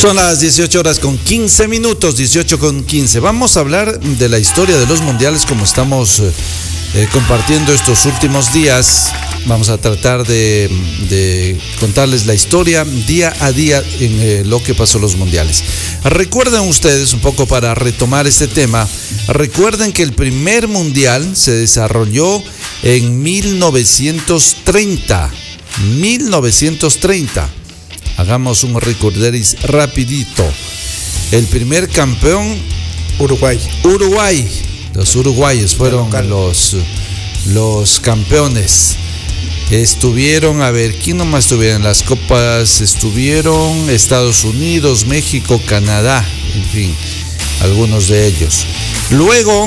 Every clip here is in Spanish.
Son las 18 horas con 15 minutos, 18 con 15. Vamos a hablar de la historia de los mundiales como estamos compartiendo estos últimos días. Vamos a tratar de contarles la historia día a día en lo que pasó en los mundiales. Recuerden ustedes, un poco para retomar este tema, recuerden que el primer mundial se desarrolló en 1930. Hagamos un recorderis rapidito. El primer campeón, Uruguay. Los uruguayos fueron los campeones. Estuvieron, a ver, ¿quién nomás estuvieron en las copas? Estuvieron Estados Unidos, México, Canadá, en fin, algunos de ellos. Luego,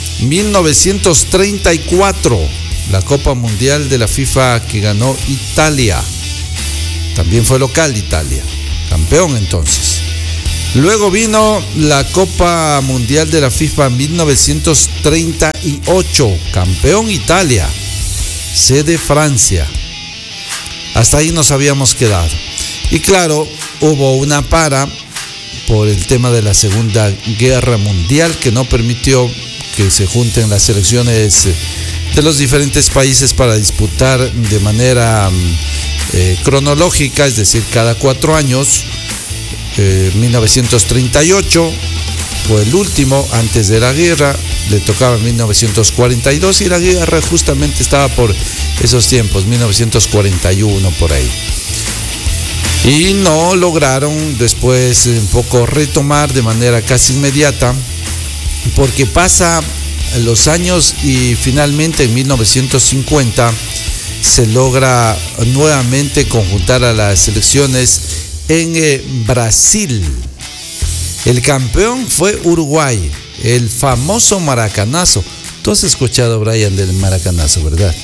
1934, la Copa Mundial de la FIFA que ganó Italia. También fue local Italia, campeón entonces. Luego vino la Copa Mundial de la FIFA 1938, campeón Italia, sede Francia. Hasta ahí nos habíamos quedado. Y claro, hubo una para por el tema de la Segunda Guerra Mundial que no permitió que se junten las selecciones de los diferentes países para disputar de manera cronológica, es decir, cada 4 años. 1938 fue el último antes de la guerra, le tocaba 1942 y la guerra justamente estaba por esos tiempos, 1941 por ahí. Y no lograron después un poco retomar de manera casi inmediata, porque pasa los años y finalmente en 1950 se logra nuevamente conjuntar a las selecciones en Brasil. El campeón fue Uruguay, el famoso maracanazo. Tú has escuchado, Brian, del maracanazo, ¿verdad?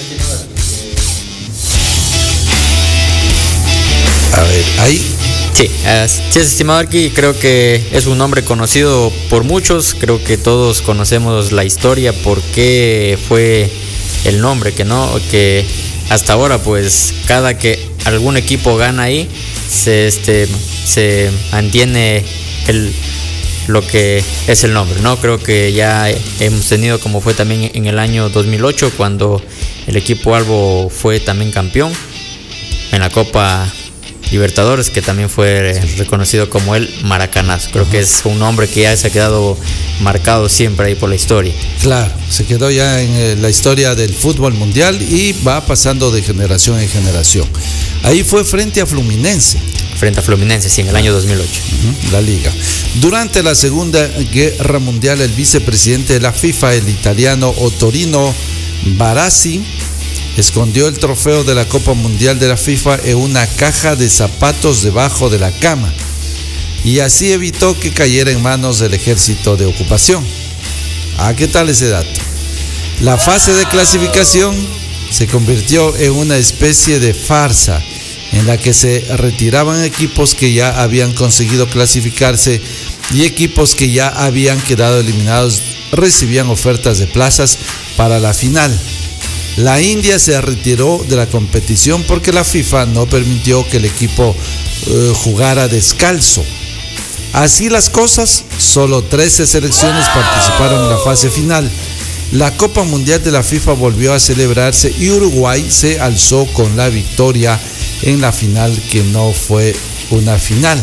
A ver, ahí. Sí, estimado Arqui, creo que es un nombre conocido por muchos. Creo que todos conocemos la historia, por qué fue el nombre, que hasta ahora, pues, cada que algún equipo gana ahí, se mantiene lo que es el nombre, ¿no? Creo que ya hemos tenido, como fue también en el año 2008, cuando el equipo Albo fue también campeón en la Copa Libertadores, que también fue reconocido como el maracanazo. Creo que es un nombre que ya se ha quedado marcado siempre ahí por la historia. Claro, se quedó ya en la historia del fútbol mundial y va pasando de generación en generación. Ahí fue frente a Fluminense. Frente a Fluminense, sí, en el año 2008. La liga. Durante la Segunda Guerra Mundial, el vicepresidente de la FIFA, el italiano Ottorino Barassi, escondió el trofeo de la Copa Mundial de la FIFA en una caja de zapatos debajo de la cama y así evitó que cayera en manos del ejército de ocupación. ¿Qué tal ese dato? La fase de clasificación se convirtió en una especie de farsa en la que se retiraban equipos que ya habían conseguido clasificarse y equipos que ya habían quedado eliminados recibían ofertas de plazas para la final. La India se retiró de la competición porque la FIFA no permitió que el equipo jugara descalzo. Así las cosas, solo 13 selecciones participaron en la fase final. La Copa Mundial de la FIFA volvió a celebrarse y Uruguay se alzó con la victoria en la final, que no fue una final.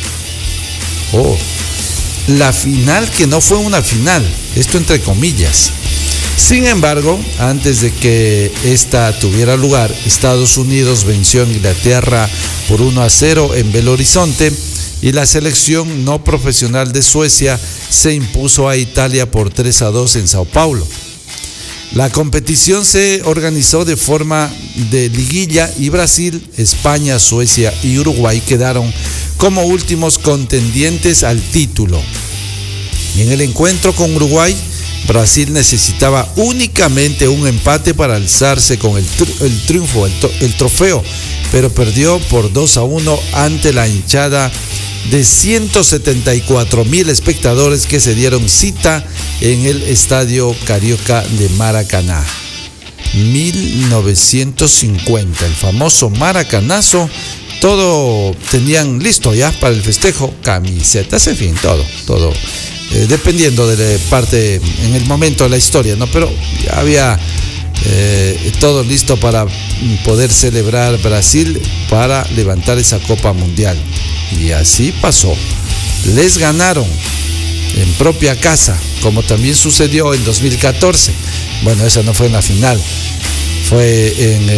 La final que no fue una final, esto entre comillas. Sin embargo, antes de que esta tuviera lugar, Estados Unidos venció a Inglaterra por 1-0 en Belo Horizonte y la selección no profesional de Suecia se impuso a Italia por 3-2 en Sao Paulo. La competición se organizó de forma de liguilla y Brasil, España, Suecia y Uruguay quedaron como últimos contendientes al título. En el encuentro con Uruguay, Brasil necesitaba únicamente un empate para alzarse con el triunfo, el trofeo, pero perdió por 2-1 ante la hinchada de 174,000 espectadores que se dieron cita en el Estadio Carioca de Maracaná. 1950, el famoso maracanazo todo tenían listo ya para el festejo, camisetas, en fin, todo. Dependiendo de la parte, en el momento de la historia, ¿no? Pero ya había todo listo para poder celebrar Brasil para levantar esa Copa Mundial. Y así pasó. Les ganaron en propia casa, como también sucedió en 2014. Bueno, esa no fue en la final. Fue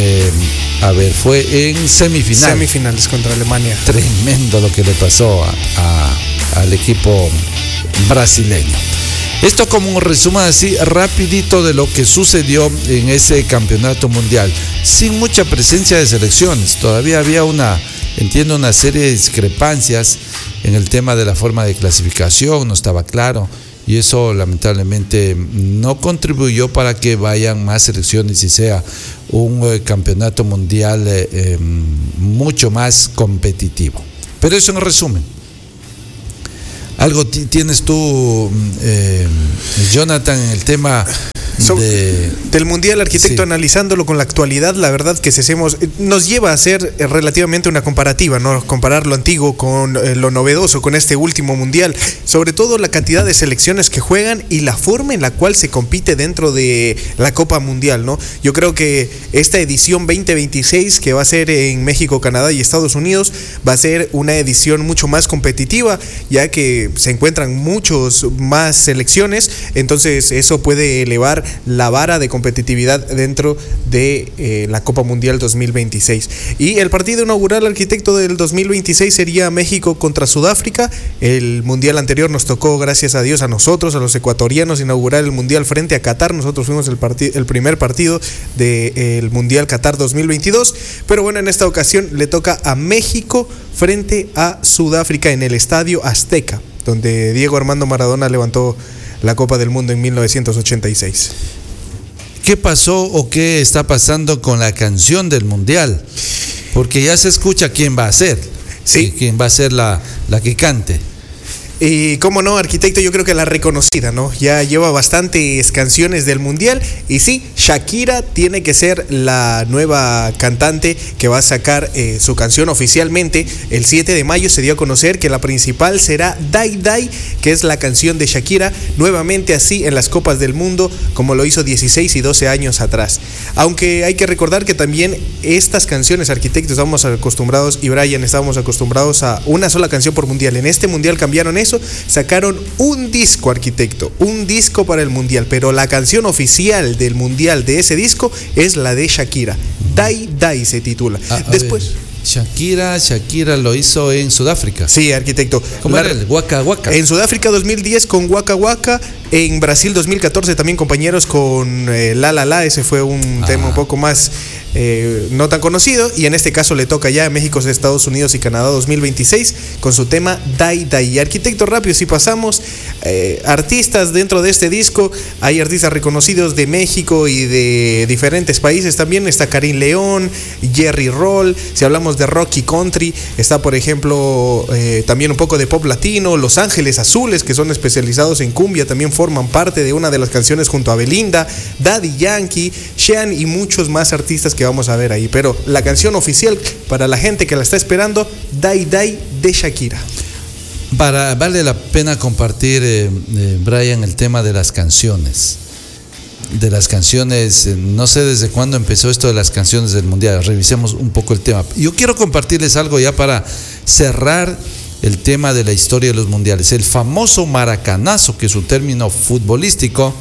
en semifinal. Semifinales contra Alemania. Tremendo lo que le pasó al equipo brasileño. Esto como un resumen así rapidito de lo que sucedió en ese campeonato mundial, sin mucha presencia de selecciones. Todavía había una serie de discrepancias en el tema de la forma de clasificación, no estaba claro, y eso lamentablemente no contribuyó para que vayan más selecciones y sea un campeonato mundial mucho más competitivo. Pero eso en resumen. ¿Algo tienes tú, Jonathan, en el tema del Mundial, arquitecto? Sí. Analizándolo con la actualidad, la verdad que nos lleva a hacer relativamente una comparativa, ¿no? Comparar lo antiguo con lo novedoso, con este último Mundial, sobre todo la cantidad de selecciones que juegan y la forma en la cual se compite dentro de la Copa Mundial, ¿no? Yo creo que esta edición 2026, que va a ser en México, Canadá y Estados Unidos, va a ser una edición mucho más competitiva, ya que se encuentran muchos más selecciones, entonces eso puede elevar la vara de competitividad dentro de la Copa Mundial 2026. Y el partido inaugural, arquitecto, del 2026 sería México contra Sudáfrica. El Mundial anterior nos tocó, gracias a Dios, a nosotros, a los ecuatorianos, inaugurar el Mundial frente a Qatar. Nosotros fuimos el primer partido del Mundial Qatar 2022, pero bueno, en esta ocasión le toca a México frente a Sudáfrica en el Estadio Azteca, donde Diego Armando Maradona levantó la Copa del Mundo en 1986. ¿Qué pasó o qué está pasando con la canción del Mundial? Porque ya se escucha quién va a ser. Sí. Quién va a ser la que cante. Y cómo no, arquitecto, yo creo que la reconocida, ¿no? Ya lleva bastantes canciones del Mundial. Y sí, Shakira tiene que ser la nueva cantante que va a sacar su canción oficialmente. El 7 de mayo se dio a conocer que la principal será Dai Dai, que es la canción de Shakira, nuevamente así en las Copas del Mundo, como lo hizo 16 y 12 años atrás. Aunque hay que recordar que también estas canciones, arquitectos, estábamos acostumbrados, y Brian, estábamos acostumbrados a una sola canción por Mundial. En este Mundial cambiaron eso, sacaron un disco, arquitecto, un disco para el Mundial, pero la canción oficial del Mundial de ese disco es la de Shakira. Dai Dai se titula. Después... Shakira lo hizo en Sudáfrica. Sí, arquitecto. ¿Cómo era el Waka Waka? En Sudáfrica 2010 con Waka Waka. En Brasil 2014 también, compañeros, con La La La. Ese fue un tema un poco más no tan conocido. Y en este caso le toca ya a México, Estados Unidos y Canadá 2026 con su tema Dai Dai. Y arquitecto, rápido, si pasamos artistas dentro de este disco, hay artistas reconocidos de México y de diferentes países también. Está Karim León, Jerry Roll. Si hablamos de rock y country, está por ejemplo también un poco de pop latino. Los Ángeles Azules, que son especializados en cumbia, también forman parte de una de las canciones junto a Belinda, Daddy Yankee, Sean y muchos más artistas que vamos a ver ahí. Pero la canción oficial para la gente que la está esperando, Dai Dai de Shakira. Vale la pena compartir, Brian, el tema de las canciones. No sé desde cuándo empezó esto de las canciones del Mundial. Revisemos un poco el tema. Yo quiero compartirles algo ya para cerrar el tema de la historia de los mundiales. El famoso maracanazo, que es un término futbolístico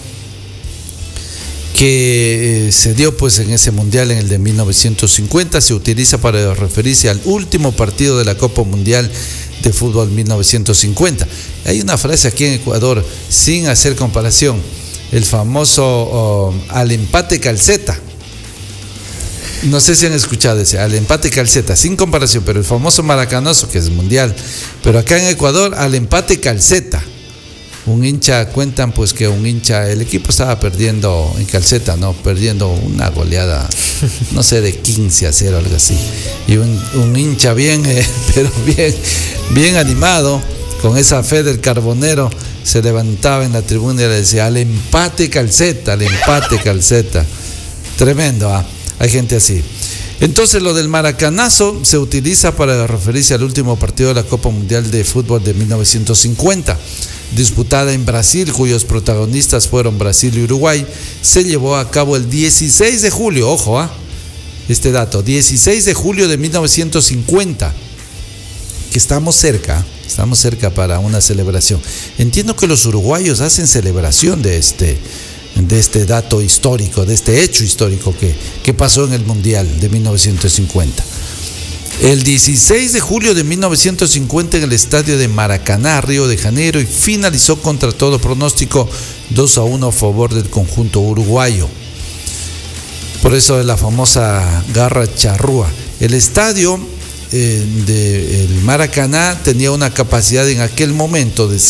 que se dio pues en ese mundial, en el de 1950, se utiliza para referirse al último partido de la Copa Mundial de Fútbol 1950. Hay una frase aquí en Ecuador, sin hacer comparación, el famoso al empate calceta. No sé si han escuchado ese, al empate calceta, sin comparación, pero el famoso maracanazo, que es mundial. Pero acá en Ecuador, al empate calceta. Un hincha, cuentan pues que el equipo estaba perdiendo en calceta, ¿no? Perdiendo una goleada, no sé, de 15-0, algo así. Y un hincha bien, pero bien animado, con esa fe del carbonero, se levantaba en la tribuna y le decía, al empate calceta. Tremendo, hay gente así. Entonces lo del maracanazo se utiliza para referirse al último partido de la Copa Mundial de Fútbol de 1950, disputada en Brasil, cuyos protagonistas fueron Brasil y Uruguay. Se llevó a cabo el 16 de julio, ojo, este dato, 16 de julio de 1950, que estamos cerca para una celebración. Entiendo que los uruguayos hacen celebración de este dato histórico, de este hecho histórico que pasó en el Mundial de 1950. El 16 de julio de 1950 en el estadio de Maracaná, Río de Janeiro, y finalizó contra todo pronóstico 2-1 a favor del conjunto uruguayo. Por eso es la famosa garra charrúa. El estadio del Maracaná tenía una capacidad en aquel momento de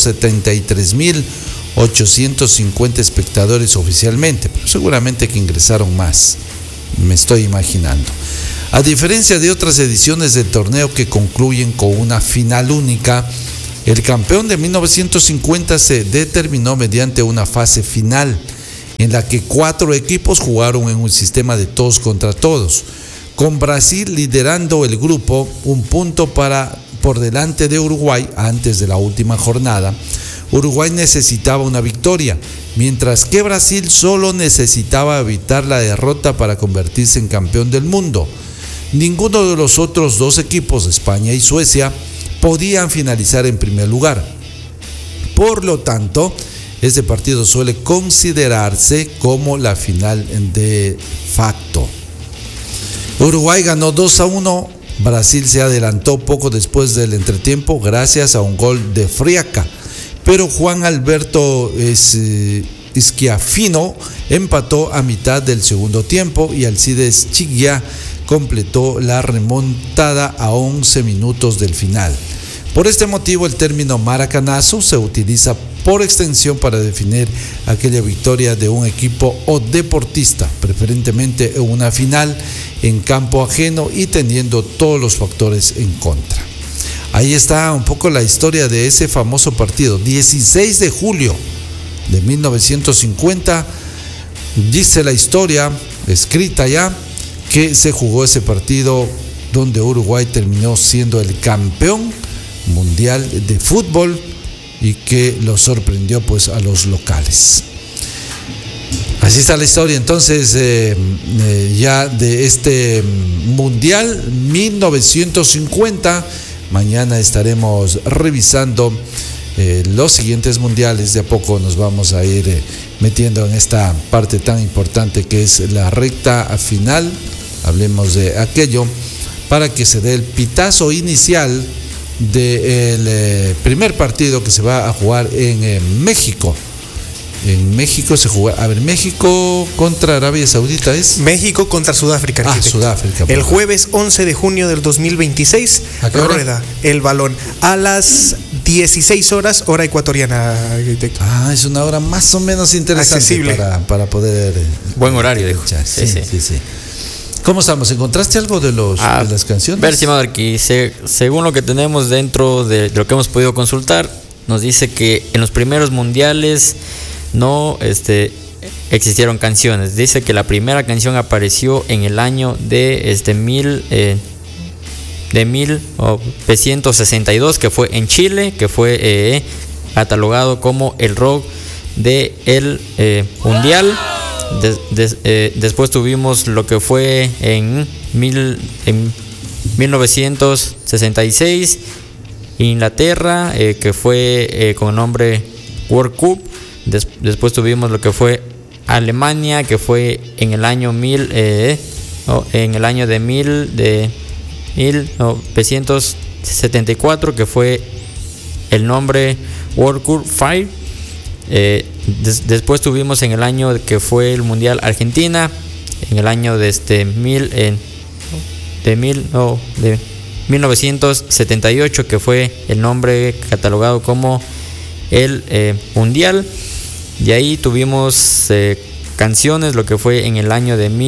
173.850 espectadores oficialmente, pero seguramente que ingresaron más, me estoy imaginando. A diferencia de otras ediciones del torneo que concluyen con una final única, el campeón de 1950 se determinó mediante una fase final en la que 4 equipos jugaron en un sistema de todos contra todos, con Brasil liderando el grupo, un punto por delante de Uruguay antes de la última jornada. Uruguay necesitaba una victoria, mientras que Brasil solo necesitaba evitar la derrota para convertirse en campeón del mundo. Ninguno de los otros 2 equipos, España y Suecia, podían finalizar en primer lugar. Por lo tanto, este partido suele considerarse como la final de facto. Uruguay ganó 2-1. Brasil se adelantó poco después del entretiempo gracias a un gol de Friaca, pero Juan Alberto Schiaffino empató a mitad del segundo tiempo y Alcides Chiguia completó la remontada a 11 minutos del final. Por este motivo, el término maracanazo se utiliza por extensión para definir aquella victoria de un equipo o deportista, preferentemente en una final en campo ajeno y teniendo todos los factores en contra. Ahí está un poco la historia de ese famoso partido. 16 de julio de 1950, dice la historia escrita ya, que se jugó ese partido donde Uruguay terminó siendo el campeón mundial de fútbol y que lo sorprendió pues a los locales. Así está la historia entonces ya de este mundial 1950. Mañana estaremos revisando los siguientes mundiales. De a poco nos vamos a ir metiendo en esta parte tan importante que es la recta final. Hablemos de aquello para que se dé el pitazo inicial del primer partido que se va a jugar en México. En México se juega, México contra Arabia Saudita es. México contra Sudáfrica. Sudáfrica. El jueves 11 de junio del 2026 rueda el balón a las 16 horas, hora ecuatoriana, arquitecto. Es una hora más o menos interesante para poder. Buen horario, dijo. Sí. ¿Cómo estamos? ¿Encontraste algo de las canciones? Ver, estimado aquí, según lo que tenemos dentro de lo que hemos podido consultar, nos dice que en los primeros mundiales no existieron canciones. Dice que la primera canción apareció en el año de 1962, que fue en Chile, que fue catalogado como el rock del mundial. Después tuvimos lo que fue en 1966 Inglaterra, que fue con el nombre World Cup. Después tuvimos lo que fue Alemania, que fue en el año 1974, que fue el nombre World Cup 5. Después tuvimos en el año que fue el Mundial Argentina, en el año de 1978, que fue el nombre catalogado como el Mundial. Y ahí tuvimos canciones, lo que fue en el año de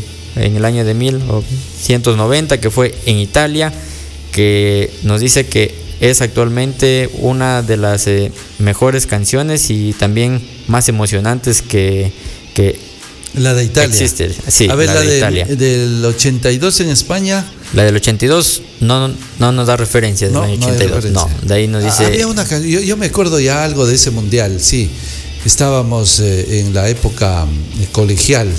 1990, que fue en Italia, que nos dice que es actualmente una de las mejores canciones y también más emocionantes que La de Italia. Existe, sí, a ver, la de Italia. Del 82 en España. La del 82 no nos da referencia del año 82. No, de ahí nos dice. Había yo me acuerdo ya algo de ese mundial, sí. Estábamos en la época colegial.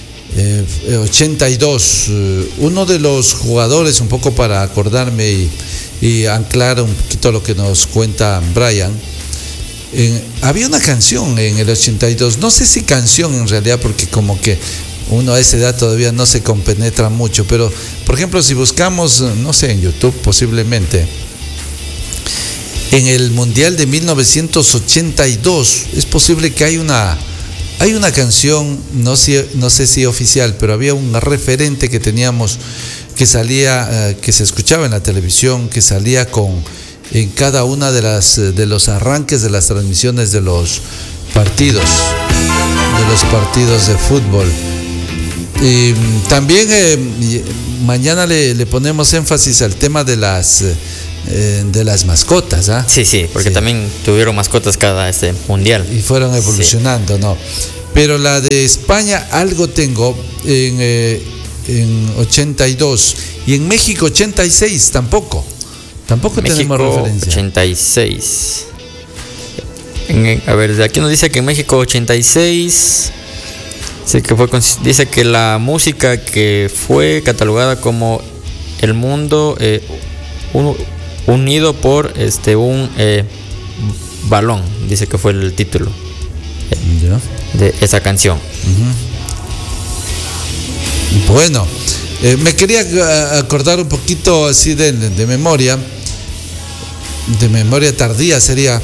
82. Uno de los jugadores, un poco para acordarme y anclar un poquito lo que nos cuenta Brian. Había una canción en el 82, no sé si canción en realidad, porque como que uno a esa edad todavía no se compenetra mucho, pero por ejemplo si buscamos, no sé, en YouTube posiblemente, en el Mundial de 1982, es posible que hay una canción, no sé si oficial, pero había un referente que teníamos, que salía, que se escuchaba en la televisión, que salía en cada una de los arranques de las transmisiones de los partidos de fútbol. Y también mañana le ponemos énfasis al tema de las mascotas, ¿ah? Sí, porque también tuvieron mascotas cada mundial. Y fueron evolucionando, sí. ¿No? Pero la de España algo tengo en 82 y en México 86 tampoco México, tenemos referencia. 86. A ver, aquí nos dice que en México 86 dice que la música que fue catalogada como el mundo unido por un balón, dice que fue el título de esa canción. Uh-huh. Bueno, me quería acordar un poquito así de memoria tardía sería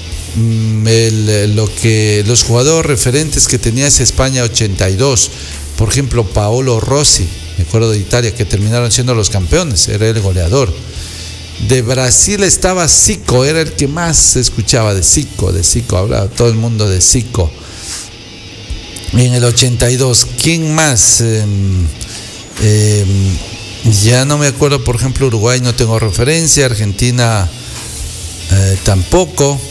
los jugadores referentes que tenía esa España 82. Por ejemplo, Paolo Rossi, me acuerdo de Italia, que terminaron siendo los campeones, era el goleador. De Brasil estaba Zico, era el que más se escuchaba de Zico, hablaba todo el mundo de Zico. En el 82, ¿quién más? Ya no me acuerdo, por ejemplo, Uruguay no tengo referencia, Argentina tampoco,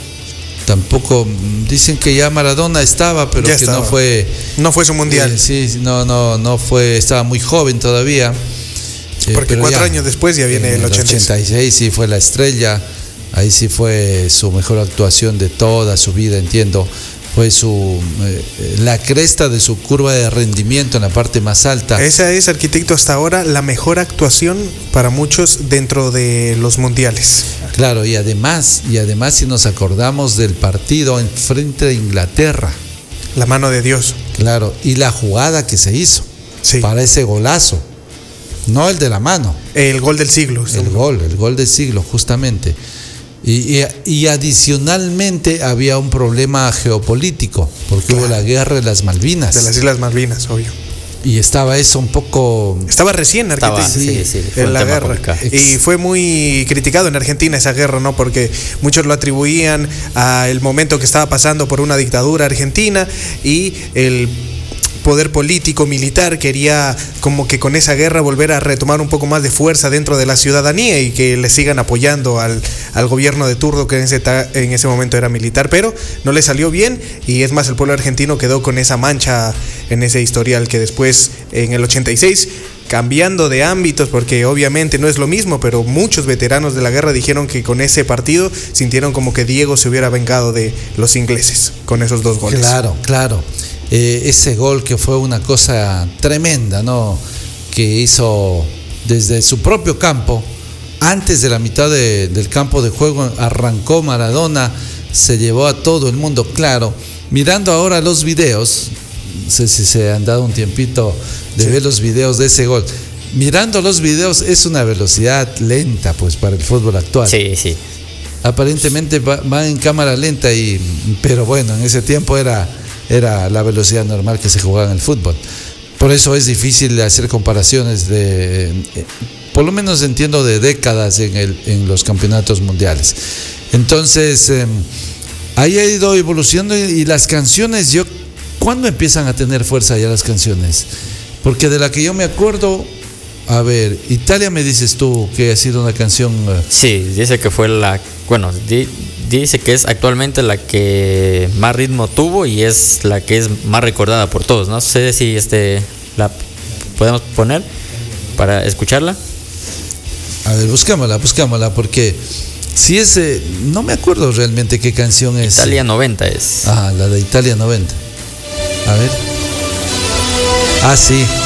dicen que ya Maradona estaba, pero ya que estaba. No fue su mundial. Sí, no fue, estaba muy joven todavía. Porque 4 años después ya viene el 86, sí fue la estrella, ahí sí fue su mejor actuación de toda su vida, entiendo. Fue la cresta de su curva de rendimiento en la parte más alta. Esa es, arquitecto, hasta ahora la mejor actuación para muchos dentro de los mundiales. Claro, y además si nos acordamos del partido en frente de Inglaterra. La mano de Dios. Claro, y la jugada que se hizo para ese golazo. No el de la mano. El gol del siglo. El gol del siglo, justamente. Y adicionalmente había un problema geopolítico, porque hubo la guerra de las Malvinas. De las Islas Malvinas, obvio. Y estaba eso un poco... Estaba recién, arquitecto, en la guerra. Y fue muy criticado en Argentina esa guerra, ¿no? Porque muchos lo atribuían al momento que estaba pasando por una dictadura argentina y el poder político militar quería como que con esa guerra volver a retomar un poco más de fuerza dentro de la ciudadanía y que le sigan apoyando al gobierno de turno que en ese momento era militar, pero no le salió bien y es más, el pueblo argentino quedó con esa mancha en ese historial que después en el 86, cambiando de ámbitos porque obviamente no es lo mismo, pero muchos veteranos de la guerra dijeron que con ese partido sintieron como que Diego se hubiera vengado de los ingleses con esos 2 goles. Claro. Ese gol que fue una cosa tremenda, ¿no? Que hizo desde su propio campo, antes de la mitad del campo de juego, arrancó Maradona, se llevó a todo el mundo, claro. Mirando ahora los videos, no sé si se han dado un tiempito de ver los videos de ese gol. Mirando los videos es una velocidad lenta, pues, para el fútbol actual. Sí. Aparentemente va en cámara lenta, pero bueno, en ese tiempo era la velocidad normal que se jugaba en el fútbol. Por eso es difícil hacer comparaciones por lo menos entiendo, de décadas en los campeonatos mundiales. Entonces, ahí ha ido evolucionando y las canciones, ¿cuándo empiezan a tener fuerza ya las canciones? Porque de la que yo me acuerdo, a ver, Italia me dices tú que ha sido una canción... Sí, dice que fue dice que es actualmente la que más ritmo tuvo y es la que es más recordada por todos. No sé si la podemos poner para escucharla. A ver, buscámosla, porque si es, no me acuerdo realmente qué canción es. Italia 90 es. Ah, la de Italia 90. A ver. Ah, sí.